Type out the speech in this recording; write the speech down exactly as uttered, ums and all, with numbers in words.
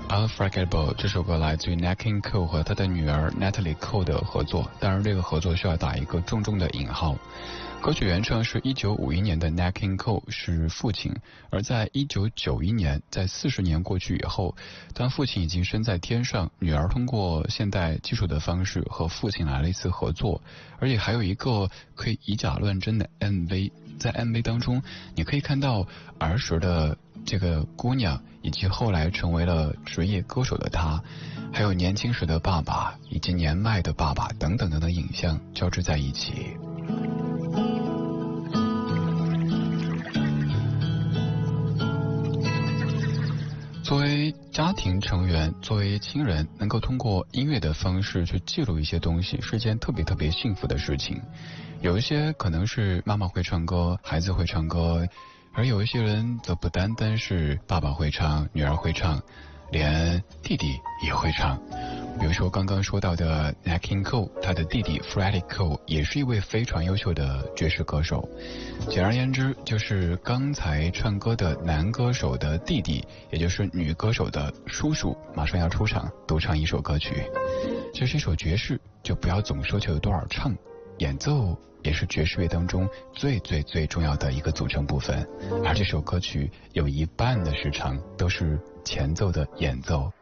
Unforgettable 这首歌来自于 Nat King Cole 和他的女儿 Natalie Cole 的合作，当然这个合作需要打一个重重的引号。歌曲原唱是一九五一年的 Nat King Cole 是父亲，而在一九九一年，在四十年过去以后，当父亲已经身在天上，女儿通过现代技术的方式和父亲来了一次合作，而且还有一个可以以假乱真的 M V， 在 M V 当中你可以看到儿时的这个姑娘以及后来成为了职业歌手的她，还有年轻时的爸爸以及年迈的爸爸等等等的影像交织在一起。作为家庭成员，作为亲人，能够通过音乐的方式去记录一些东西，是件特别特别幸福的事情。有一些可能是妈妈会唱歌，孩子会唱歌，而有一些人则不单单是爸爸会唱，女儿会唱，连弟弟也会唱。比如说刚刚说到的 Nat King Cole， 他的弟弟 Freddie Cole 也是一位非常优秀的爵士歌手。简而言之，就是刚才唱歌的男歌手的弟弟，也就是女歌手的叔叔，马上要出场独唱一首歌曲。这是一首爵士，就不要总说求有多少唱，演奏也是爵士乐当中最最最重要的一个组成部分。而这首歌曲有一半的时长都是前奏的演奏。